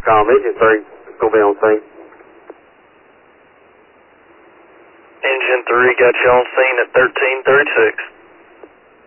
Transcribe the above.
com. Engine 3 is going to be on scene. Engine 3 got you on scene at 1336.